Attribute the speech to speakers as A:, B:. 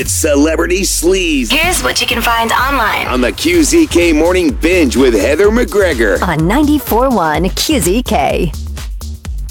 A: It's Celebrity Sleaze
B: Here's what you can find online
A: on the QZK Morning Binge with Heather McGregor
C: on 94.1 QZK.